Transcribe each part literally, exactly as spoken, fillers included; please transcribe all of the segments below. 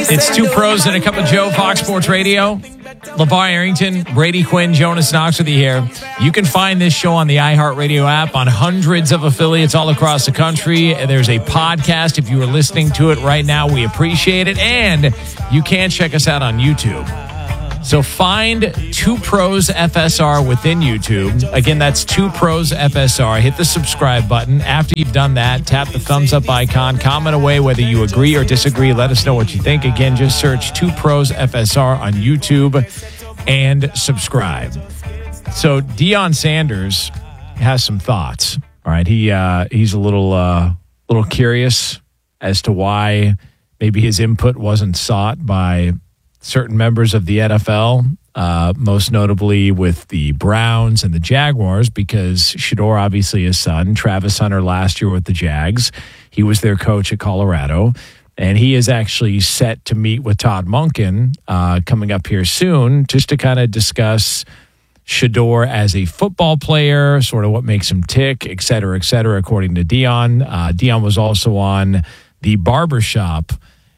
It's Two Pros and a Cup of Joe, Fox Sports Radio. LeVar Arrington, Brady Quinn, Jonas Knox with you here. You can find this show on the iHeartRadio app on hundreds of affiliates all across the country. There's a podcast. If you are listening to it right now, we appreciate it. And you can check us out on YouTube. So find Two Pros F S R within YouTube. Again, that's Two Pros F S R. Hit the subscribe button. After you've done that, tap the thumbs up icon. Comment away whether you agree or disagree. Let us know what you think. Again, just search Two Pros F S R on YouTube and subscribe. So Deion Sanders has some thoughts. All right, he uh, he's a little uh, little curious as to why maybe his input wasn't sought by certain members of the N F L, uh, most notably with the Browns and the Jaguars, because Shedeur, obviously his son, Travis Hunter last year with the Jags. He was their coach at Colorado, and he is actually set to meet with Todd Monken uh, coming up here soon just to kind of discuss Shedeur as a football player, sort of what makes him tick, et cetera, et cetera, according to Deion. Uh, Deion was also on the Barbershop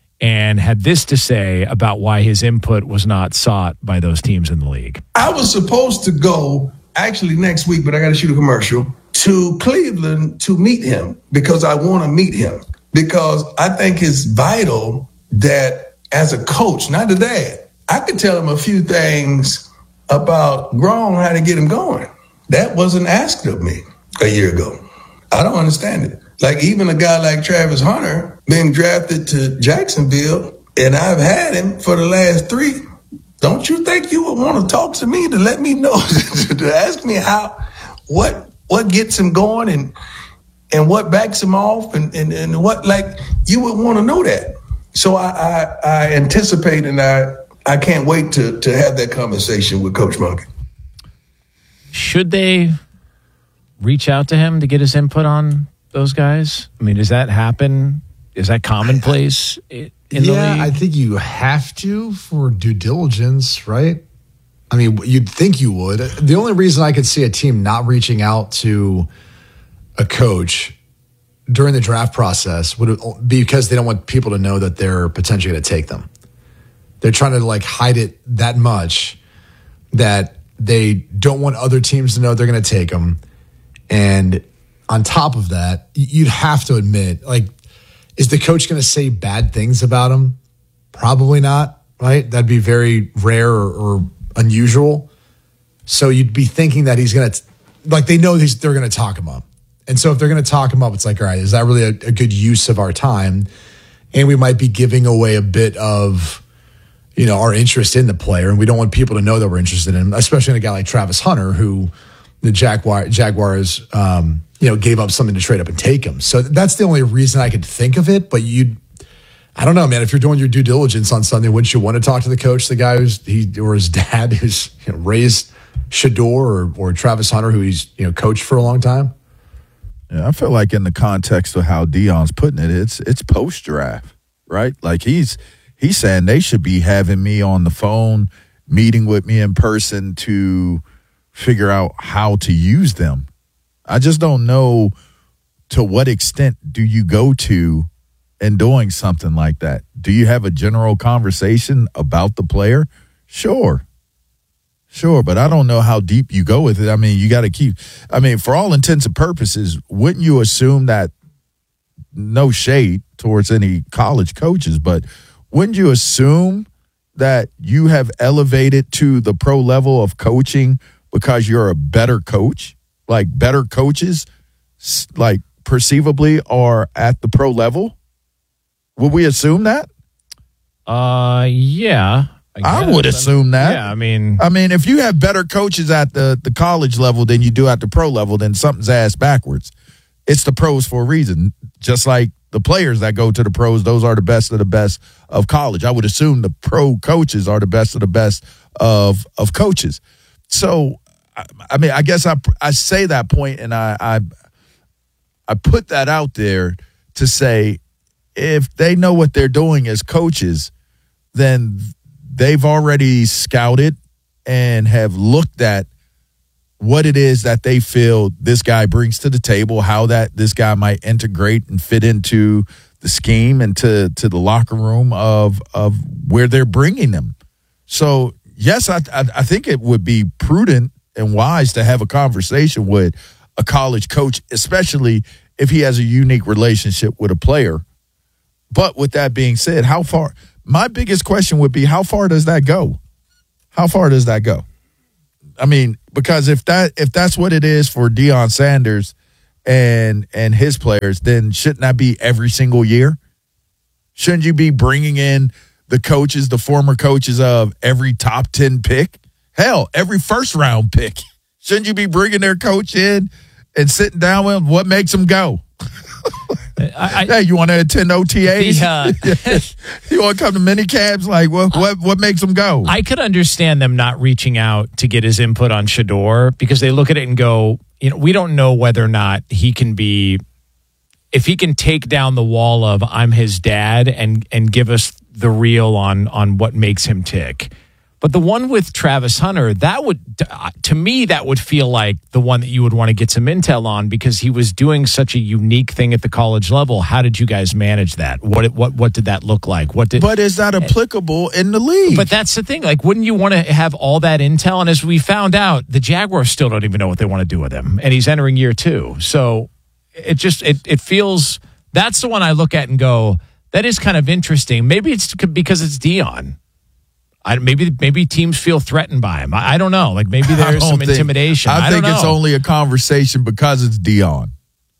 and had this to say about why his input was not sought by those teams in the league. I was supposed to go actually next week, but I got to shoot a commercial, to Cleveland to meet him because I want to meet him. Because I think it's vital that as a coach, not a dad, I could tell him a few things about Gronk, how to get him going. That wasn't asked of me a year ago. I don't understand it. Like even a guy like Travis Hunter being drafted to Jacksonville, and I've had him for the last three. Don't you think you would want to talk to me to let me know, to ask me how, what, what gets him going and and what backs him off and, and, and what, like, you would want to know that. So I, I, I anticipate and I, I can't wait to, to have that conversation with Coach Monken. Should they reach out to him to get his input on those guys? I mean, does that happen? Is that commonplace in yeah, the league? I think you have to for due diligence, right? I mean, you'd think you would. The only reason I could see a team not reaching out to a coach during the draft process would be because they don't want people to know that they're potentially going to take them. They're trying to like hide it that much that they don't want other teams to know they're going to take them. And on top of that, you'd have to admit, like, is the coach going to say bad things about him? Probably not, right? That'd be very rare or, or unusual. So you'd be thinking that he's going to, like, they know these, they're going to talk him up. And so if they're going to talk him up, it's like, all right, is that really a, a good use of our time? And we might be giving away a bit of, you know, our interest in the player. And we don't want people to know that we're interested in him, especially in a guy like Travis Hunter, who the Jaguar, Jaguars, um, you know, gave up something to trade up and take him. So that's the only reason I could think of it. But you, I don't know, man. If you're doing your due diligence on something, wouldn't you want to talk to the coach, the guy who's he or his dad who's, you know, raised Shedeur or, or Travis Hunter, who he's, you know, coached for a long time? Yeah, I feel like in the context of how Deion's putting it, it's it's post draft, right? Like he's he's saying they should be having me on the phone, meeting with me in person to figure out how to use them. I just don't know to what extent do you go to in doing something like that. Do you have a general conversation about the player? Sure. Sure, but I don't know how deep you go with it. I mean, you got to keep, I mean, for all intents and purposes, wouldn't you assume that, no shade towards any college coaches, but wouldn't you assume that you have elevated to the pro level of coaching because you're a better coach? Like better coaches, like perceivably are at the pro level? Would we assume that? Uh, yeah. I, I would assume that. Yeah, I mean, I mean, if you have better coaches at the, the college level than you do at the pro level, then something's ass backwards. It's the pros for a reason. Just like the players that go to the pros, those are the best of the best of college. I would assume the pro coaches are the best of the best of of coaches. So, I, I mean, I guess I I say that point, and I I I put that out there to say, if they know what they're doing as coaches, then they've already scouted and have looked at what it is that they feel this guy brings to the table, how that this guy might integrate and fit into the scheme and to, to the locker room of of where they're bringing them. So, yes, I, I I think it would be prudent and wise to have a conversation with a college coach, especially if he has a unique relationship with a player. But with that being said, how far – my biggest question would be, how far does that go? How far does that go? I mean, because if that if that's what it is for Deion Sanders and and his players, then shouldn't that be every single year? Shouldn't you be bringing in the coaches, the former coaches of every top ten pick? Hell, every first round pick. Shouldn't you be bringing their coach in and sitting down with them? What makes them go? I, I, hey, you want to attend O T As? The, uh, you want to come to mini cabs? Like, what, what, what makes them go? I could understand them not reaching out to get his input on Shedeur because they look at it and go, you know, we don't know whether or not he can be, if he can take down the wall of I'm his dad and and give us the real on on what makes him tick. But the one with Travis Hunter, that would, to me, that would feel like the one that you would want to get some intel on because he was doing such a unique thing at the college level. How did you guys manage that? What what what did that look like? What did? But is that applicable in the league? But that's the thing. Like, wouldn't you want to have all that intel? And as we found out, the Jaguars still don't even know what they want to do with him, and he's entering year two. So it just it it feels that's the one I look at and go, that is kind of interesting. Maybe it's because it's Deion. I, maybe maybe teams feel threatened by him. I, I don't know. Like maybe there's some think, intimidation. I, I think don't it's know. only a conversation because it's Deion.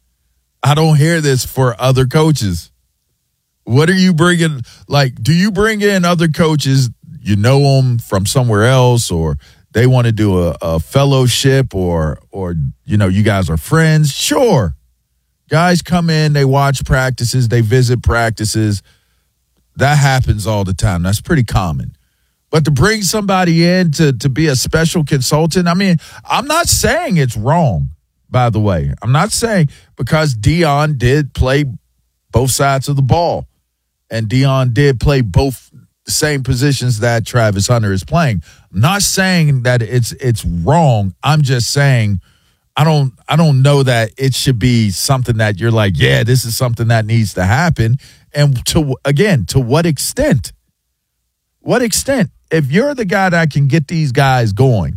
I don't hear this for other coaches. What are you bringing? Like, do you bring in other coaches? You know them from somewhere else, or they want to do a, a fellowship, or or you know you guys are friends. Sure, guys come in, they watch practices, they visit practices. That happens all the time. That's pretty common. But to bring somebody in to, to be a special consultant, I mean, I'm not saying it's wrong, by the way. I'm not saying because Deion did play both sides of the ball, and Deion did play both the same positions that Travis Hunter is playing. I'm not saying that it's it's wrong. I'm just saying I don't I don't know that it should be something that you're like, yeah, this is something that needs to happen. And to again, to what extent? What extent? If you're the guy that can get these guys going,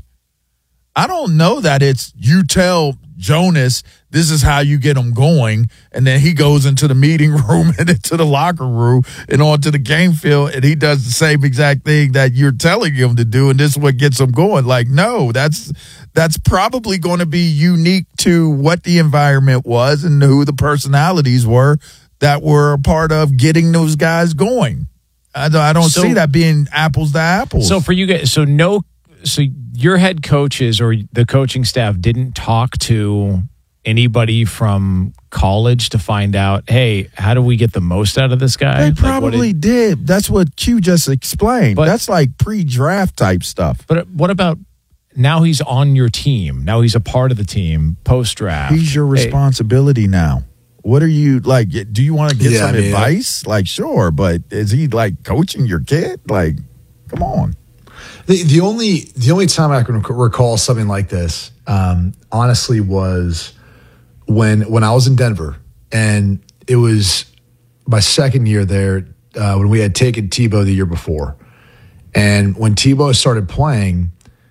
I don't know that it's you tell Jonas this is how you get them going, and then he goes into the meeting room and into the locker room and onto the game field, and he does the same exact thing that you're telling him to do, and this is what gets them going. Like, no, that's that's probably going to be unique to what the environment was and who the personalities were that were a part of getting those guys going. I don't, I don't so, see that being apples to apples. So for you guys, so no, so your head coaches or the coaching staff didn't talk to anybody from college to find out, hey, how do we get the most out of this guy? They probably like did, did. That's what Q just explained. But, that's like pre-draft type stuff. But what about now he's on your team? Now he's a part of the team post-draft. He's your responsibility hey. now. What are you like? Do you want to get yeah, some I mean, advice? Like, sure, but is he like coaching your kid? Like, come on. The the only the only time I can recall something like this, um, honestly, was when when I was in Denver, and it was my second year there uh, when we had taken Tebow the year before, and when Tebow started playing.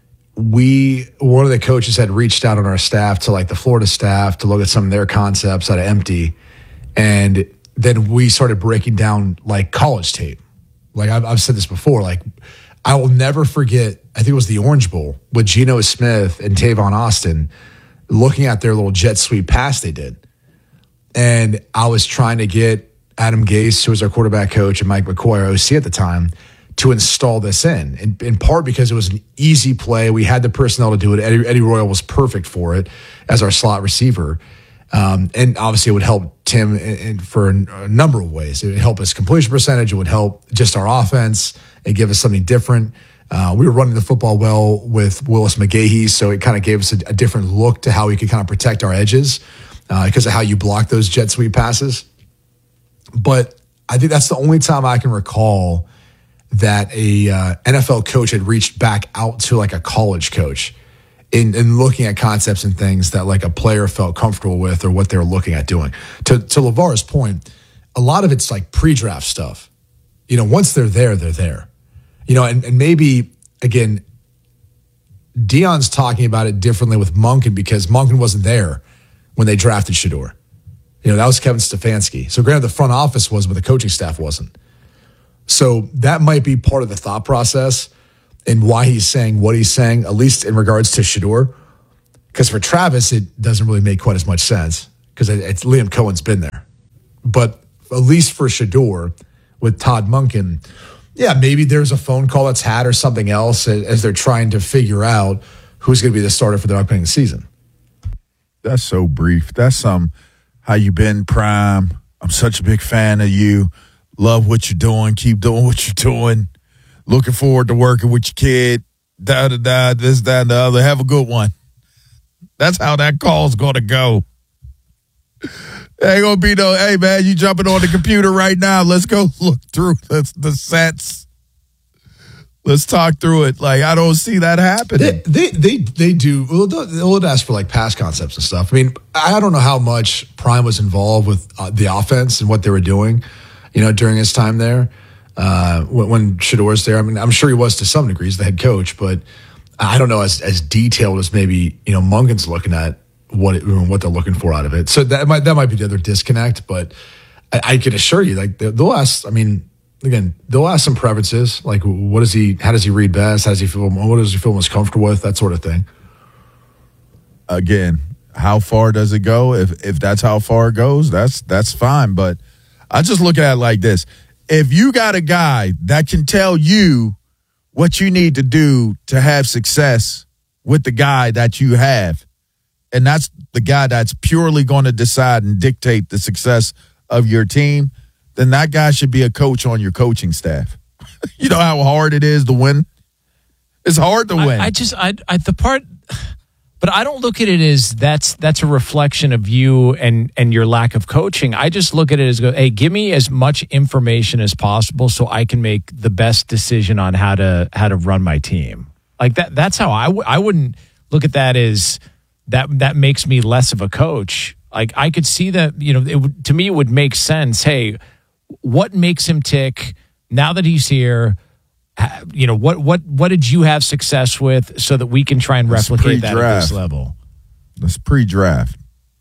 We, one of the coaches had reached out on our staff to like the Florida staff to look at some of their concepts out of empty. And then we started breaking down like college tape. Like I've, I've said this before, like I will never forget, I think it was the Orange Bowl with Geno Smith and Tavon Austin looking at their little jet sweep pass they did. And I was trying to get Adam Gase, who was our quarterback coach, and Mike McCoy, our O C at the time, to install this in, in, in part because it was an easy play. We had the personnel to do it. Eddie, Eddie Royal was perfect for it as our slot receiver. Um, and obviously it would help Tim in, in, for a number of ways. It would help his completion percentage. It would help just our offense and give us something different. Uh, we were running the football well with Willis McGahee, so it kind of gave us a, a different look to how we could kind of protect our edges uh, because of how you block those jet sweep passes. But I think that's the only time I can recall that a uh, N F L coach had reached back out to like a college coach in, in looking at concepts and things that like a player felt comfortable with or what they were looking at doing. To to LeVar's point, a lot of it's like pre-draft stuff. You know, once they're there, they're there. You know, and, and maybe, again, Deion's talking about it differently with Monken because Monken wasn't there when they drafted Shedeur. You know, that was Kevin Stefanski. So granted, the front office was, but the coaching staff wasn't. So that might be part of the thought process and why he's saying what he's saying, at least in regards to Shedeur. Because for Travis, it doesn't really make quite as much sense because it's Liam Cohen's been there. But at least for Shedeur with Todd Monken, yeah, maybe there's a phone call that's had or something else as they're trying to figure out who's going to be the starter for the upcoming season. That's so brief. That's um, how you been, Prime. I'm such a big fan of you. Love what you're doing. Keep doing what you're doing. Looking forward to working with your kid. Da, da, da, this, that, and the other. Have a good one. That's how that call's going to go. Ain't going to be no, hey, man, you jumping on the computer right now. Let's go look through the, the sets. Let's talk through it. Like, I don't see that happening. They they they, they do. Well, they'll ask for, like, past concepts and stuff. I mean, I don't know how much Prime was involved with uh, the offense and what they were doing, you know, during his time there. Uh, when, when Shedeur's there. I mean, I'm sure he was to some degree. He's the head coach, but I don't know as, as detailed as maybe, you know, Monken's looking at what it, what they're looking for out of it. So that might that might be the other disconnect, but I, I can assure you, like they'll ask. I mean, again, they'll ask some preferences, like what does he, how does he read best, how does he feel, what does he feel most comfortable with, that sort of thing. Again, how far does it go? If if that's how far it goes, that's that's fine. But I just look at it like this: if you got a guy that can tell you what you need to do to have success with the guy that you have, and that's the guy that's purely going to decide and dictate the success of your team, then that guy should be a coach on your coaching staff. You know how hard it is to win? It's hard to win. I, I just, I, I, the part, but I don't look at it as that's that's a reflection of you and and your lack of coaching. I just look at it as, go, hey, give me as much information as possible so I can make the best decision on how to how to run my team. Like that. That's how I, w- I wouldn't look at that as that. That makes me less of a coach. Like I could see that, you know, it would, to me, it would make sense. Hey, what makes him tick now that he's here? You know, what what what did you have success with so that we can try and That's replicate that pre-draft. at this level? That's pre-draft.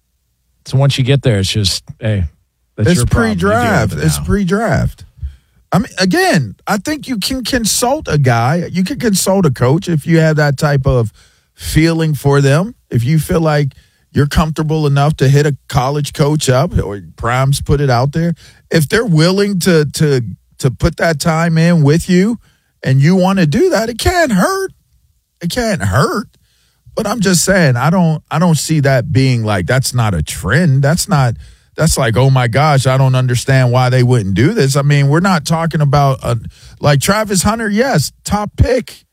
So once you get there, it's just, hey, that's It's your problem. You deal pre-draft. with it It's now. pre-draft. I mean, again, I think you can consult a guy. You can consult a coach if you have that type of feeling for them. If you feel like you're comfortable enough to hit a college coach up, or Prime's put it out there. If they're willing to to to put that time in with you and you want to do that, it can't hurt. It can't hurt. But I'm just saying, I don't I don't see that being like, that's not a trend. That's not that's like, oh my gosh, I don't understand why they wouldn't do this. I mean, we're not talking about a, like Travis Hunter, yes, top pick.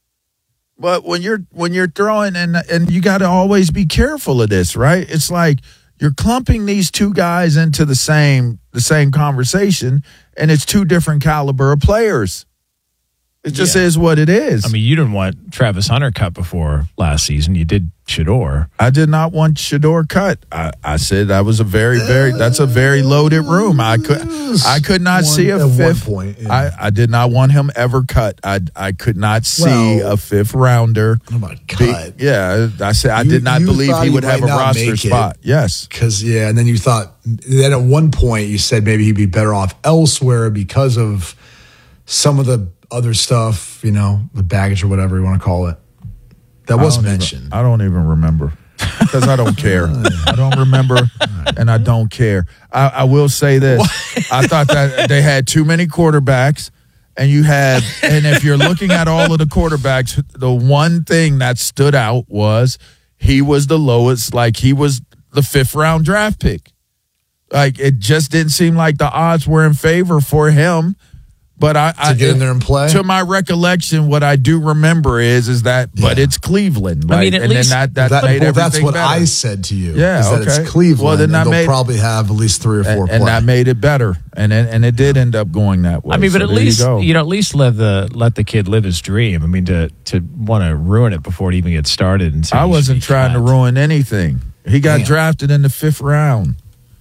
But when you're when you're throwing, and and you got to always be careful of this, right? It's like you're clumping these two guys into the same the same conversation, and it's two different caliber of players. It just Yeah. is what it is. I mean, you didn't want Travis Hunter cut before last season. You did Shedeur. I did not want Shedeur cut. I, I said that was a very, very that's a very loaded room. I could I could not One- see a at one fifth. point, yeah. I, I did not want him ever cut. I I could not see Well, a fifth rounder. I don't know about be- cut. yeah, I said I You- did not you believe thought he he would have a might not roster make it. spot. Yes. Because, yeah, and then you thought, then at one point you said maybe he'd be better off elsewhere because of some of the other stuff, you know, the baggage or whatever you want to call it. That was I don't mentioned. Even, I don't even remember because I don't care. I don't remember, and I don't care. I, I will say this: I thought that they had too many quarterbacks, and you had, and if you're looking at all of the quarterbacks, the one thing that stood out was he was the lowest. Like he was the fifth round draft pick. Like it just didn't seem like the odds were in favor for him. But I, To I get in there and play? To my recollection, what I do remember is is that, but Yeah. it's Cleveland. I Like, mean, at and least- then that, that, That- made well, that's everything what better. I said to you. Yeah, is that okay. it's Cleveland. Well, then and that they'll made- probably have at least three or four and, play. and that made it better, and it, and it did end up going that way. I mean, but So at there least you, go. you know, at least let the let the kid live his dream. I mean, to to want to ruin it before it even gets started. And say I he wasn't should be trying to cut. ruin anything. He got Damn. drafted in the fifth round.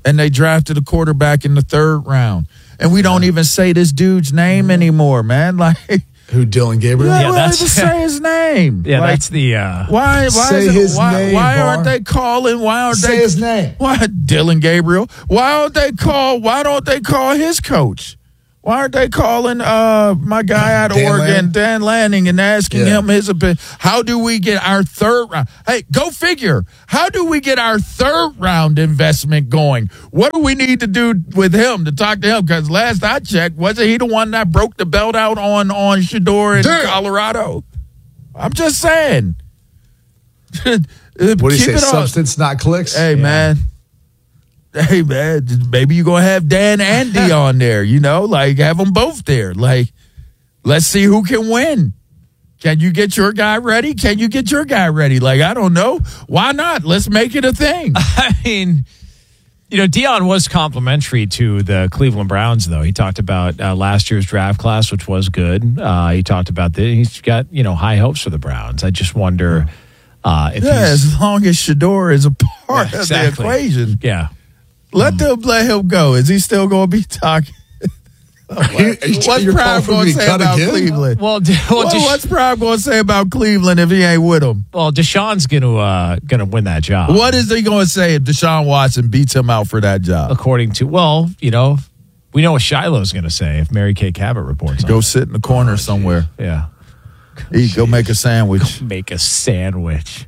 and they drafted a quarterback in the third round. And we don't even say this dude's name anymore, man. Like, who, Dylan Gabriel? Yeah, Yeah, we don't that's- even say his name. Yeah, Like, that's the. Uh, why? Why Say is it, his why, name, why Bar. aren't they calling? Why aren't Say they? his name. Why Dylan Gabriel? Why don't they call? Why don't they call his coach? Why aren't they calling uh, my guy out of Dan Oregon, Lanning? Dan Lanning, and asking Yeah. him his opinion? How do we get our third round? Hey, go figure. How do we get our third round investment going? What do we need to do with him to talk to him? Because last I checked, wasn't he the one that broke the belt out on on Shador in Damn. Colorado? I'm just saying. What do you Keep say? it up. Substance, not clicks? Hey, man. Hey, man, maybe you're going to have Dan and Dion there, you know? Like, have them both there. Like, let's see who can win. Can you get your guy ready? Can you get your guy ready? Like, I don't know. Why not? Let's make it a thing. I mean, you know, Dion was complimentary to the Cleveland Browns, though. He talked about uh, last year's draft class, which was good. Uh, he talked about the, he's got, you know, high hopes for the Browns. I just wonder uh, if Yeah, he's. as long as Shador is a part Yeah, of exactly. the equation. Yeah. Let them let him go. Is he still going to be talking? What's You're Prime calling for going me to to say cut about again? Cleveland? Well, D- well, Well, Desha- what's Prime going to say about Cleveland if he ain't with him? well, Deshaun's going to uh, going to win that job. What is he going to say if Deshaun Watson beats him out for that job? According to, well, you know, we know what Shiloh's going to say if Mary Kay Cabot reports on Go it. sit in the corner somewhere. Yeah. Eat, go make a sandwich. Make a sandwich.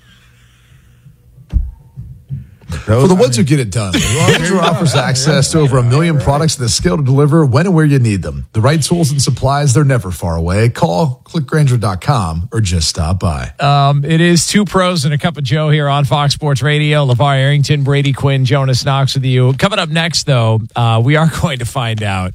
For the ones who get it done, Ranger offers access to over a million products and the skill to deliver when and where you need them. The right tools and supplies, they're never far away. Call, click Granger dot com, or just stop by. Um, it is two pros and a cup of Joe here on Fox Sports Radio. LeVar Arrington, Brady Quinn, Jonas Knox with you. Coming up next, though, uh, we are going to find out.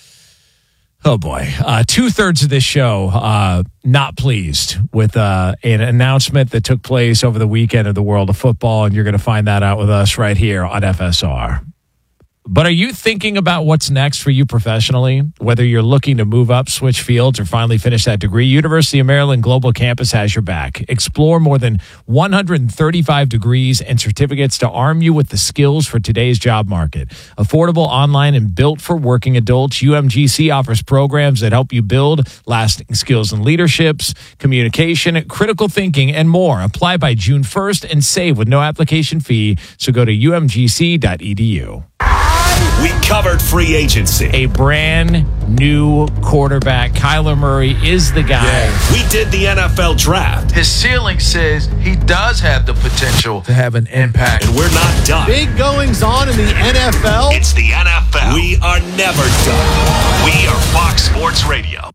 Oh, boy. Uh, two-thirds of this show uh, not pleased with uh, an announcement that took place over the weekend of the world of football, and you're going to find that out with us right here on F S R. But are you thinking about what's next for you professionally? Whether you're looking to move up, switch fields, or finally finish that degree, University of Maryland Global Campus has your back. Explore more than one hundred thirty-five degrees and certificates to arm you with the skills for today's job market. Affordable, online, and built for working adults, U M G C offers programs that help you build lasting skills in leaderships, communication, critical thinking, and more. Apply by June first and save with no application fee. So go to U M G C dot E D U. We covered free agency. A brand new quarterback. Kyler Murray is the guy. We did the N F L draft, His ceiling says he does have the potential to have an impact. and we're not done. Big goings on in the N F L. It's the N F L. We are never done. We are Fox Sports Radio.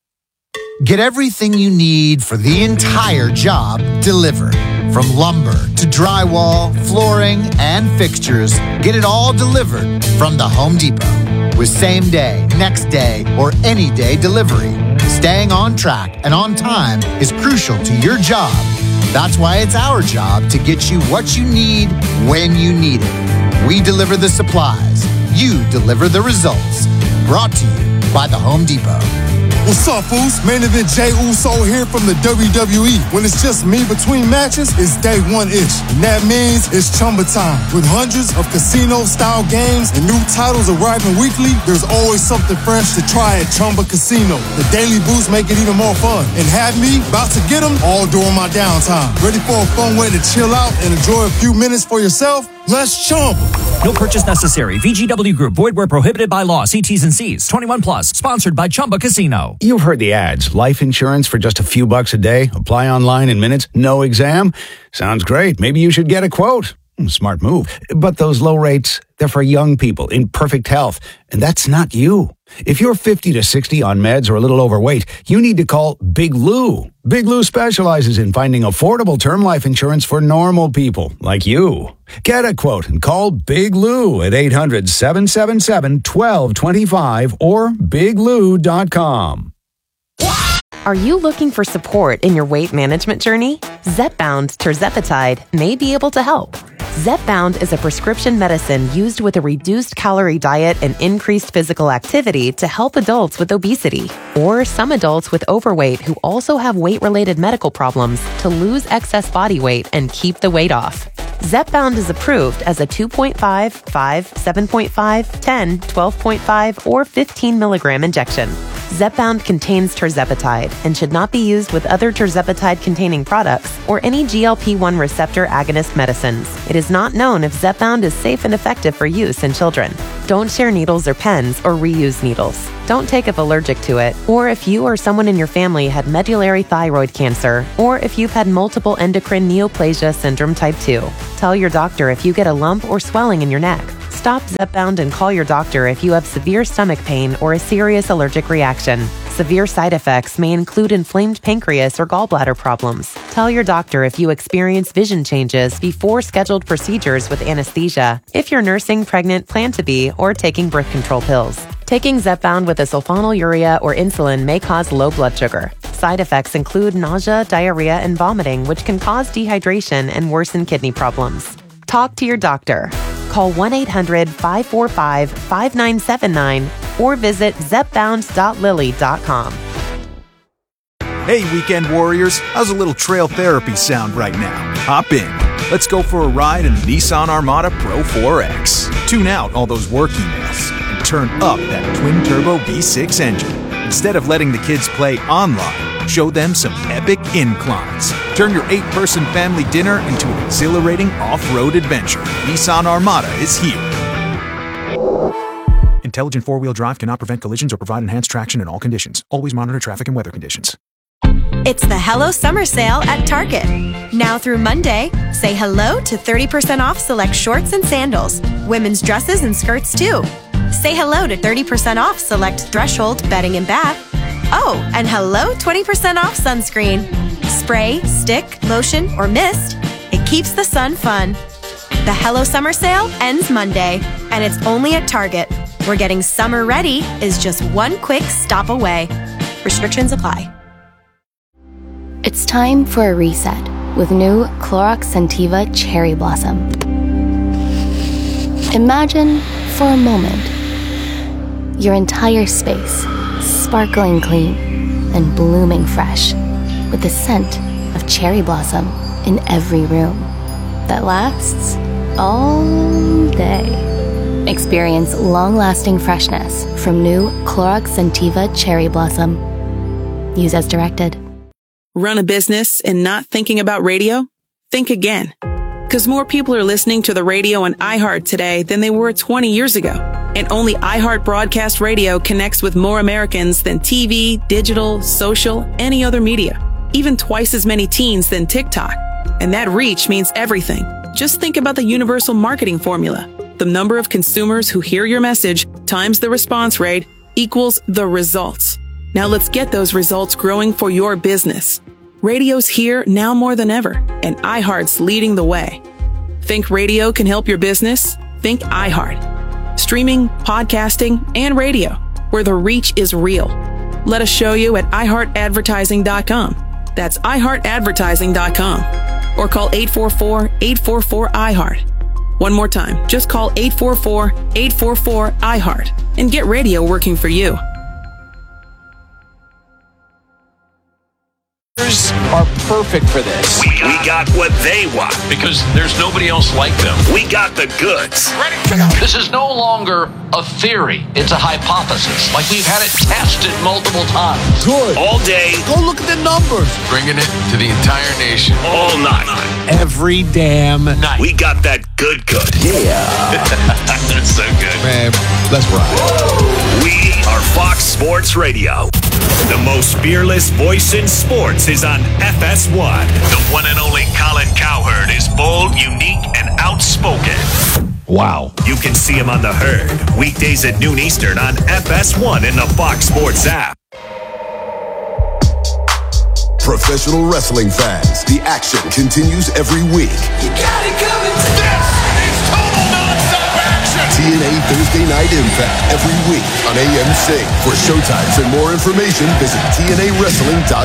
Get everything you need for the entire job delivered. From lumber to drywall, flooring, and fixtures, get it all delivered from the Home Depot. With same day, next day, or any day delivery, staying on track and on time is crucial to your job. That's why it's our job to get you what you need when you need it. We deliver the supplies. You deliver the results. Brought to you by the Home Depot. What's up, fools? Main event Jay Uso here from the W W E. When it's just me between matches, it's day one-ish. And that means it's Chumba time. With hundreds of casino-style games and new titles arriving weekly, there's always something fresh to try at Chumba Casino. The daily boosts make it even more fun. And have me about to get them all during my downtime. Ready for a fun way to chill out and enjoy a few minutes for yourself? Let's Chumba. No purchase necessary. V G W Group. Void where prohibited by law. See T's and C's. twenty-one plus. Sponsored by Chumba Casino. You've heard the ads. Life insurance for just a few bucks a day. Apply online in minutes. No exam. Sounds great. Maybe you should get a quote. Smart move. But those low rates, they're for young people in perfect health. And that's not you. If you're fifty to sixty on meds or a little overweight, you need to call Big Lou. Big Lou specializes in finding affordable term life insurance for normal people like you. Get a quote and call Big Lou at eight hundred, seven seven seven, one two two five or big lou dot com. Are you looking for support in your weight management journey? Zepbound tirzepatide may be able to help. Zepbound is a prescription medicine used with a reduced calorie diet and increased physical activity to help adults with obesity or some adults with overweight who also have weight-related medical problems to lose excess body weight and keep the weight off. Zepbound is approved as a two point five, five, seven point five, ten, twelve point five, or fifteen milligram injection. Zepbound contains tirzepatide and should not be used with other tirzepatide-containing products or any G L P one receptor agonist medicines. It is not known if Zepbound is safe and effective for use in children. Don't share needles or pens or reuse needles. Don't take if allergic to it, or if you or someone in your family had medullary thyroid cancer, or if you've had multiple endocrine neoplasia syndrome type two. Tell your doctor if you get a lump or swelling in your neck. Stop Zepbound and call your doctor if you have severe stomach pain or a serious allergic reaction. Severe side effects may include inflamed pancreas or gallbladder problems. Tell your doctor if you experience vision changes before scheduled procedures with anesthesia, if you're nursing, pregnant, plan to be, or taking birth control pills. Taking Zepbound with a sulfonylurea or insulin may cause low blood sugar. Side effects include nausea, diarrhea, and vomiting, which can cause dehydration and worsen kidney problems. Talk to your doctor. Call one eight hundred, five four five, five nine seven nine or visit zepbound dot lilly dot com. Hey, weekend warriors, how's a little trail therapy sound right now? Hop in. Let's go for a ride in the Nissan Armada Pro four X. Tune out all those work emails and turn up that twin-turbo V six engine. Instead of letting the kids play online, show them some epic inclines. Turn your eight-person family dinner into an exhilarating off-road adventure. Nissan Armada is here. Intelligent four-wheel drive cannot prevent collisions or provide enhanced traction in all conditions. Always monitor traffic and weather conditions. It's the Hello Summer Sale at Target. Now through Monday, say hello to thirty percent off select shorts and sandals, women's dresses and skirts too. Say hello to thirty percent off select Threshold bedding and bath. Oh, and hello twenty percent off sunscreen. Spray, stick, lotion, or mist. It keeps the sun fun. The Hello Summer Sale ends Monday, and it's only at Target, where getting summer ready is just one quick stop away. Restrictions apply. It's time for a reset with new Clorox Scentiva Cherry Blossom. Imagine, for a moment, your entire space sparkling clean and blooming fresh with the scent of cherry blossom in every room that lasts all day. Experience long-lasting freshness from new Clorox Scentiva Cherry Blossom. Use as directed. Run a business and not thinking about radio? Think again. Because more people are listening to the radio on iHeart today than they were twenty years ago. And only iHeart Broadcast Radio connects with more Americans than T V, digital, social, any other media. Even twice as many teens than TikTok. And that reach means everything. Just think about the universal marketing formula. The number of consumers who hear your message times the response rate equals the results. Now let's get those results growing for your business. Radio's here now more than ever, and iHeart's leading the way. Think radio can help your business? Think iHeart. Streaming, podcasting, and radio, where the reach is real. Let us show you at i heart advertising dot com. That's i heart advertising dot com. Or call eight four four, eight four four, I heart. One more time, just call eight four four, eight four four, I heart and get radio working for you. Are perfect for this. We got, we got what they want because there's nobody else like them. We got the goods. Ready? This is no longer a theory. It's a hypothesis. Like we've had it tested multiple times. Good. All day. Go look at the numbers. Bringing it to the entire nation. All night. Every damn night. We got that good good. Yeah. That's so good. Man, let's ride. We are Fox Sports Radio. The most fearless voice in sports is on F S one. The one and only Colin Cowherd is bold, unique, and outspoken. Wow. You can see him on The Herd, weekdays at noon Eastern on F S one in the Fox Sports app. Professional wrestling fans, the action continues every week. You got it coming. This is total non-stop action. T N A Thursday Night Impact every week on A M C. For showtimes and more information, visit T N A wrestling dot com.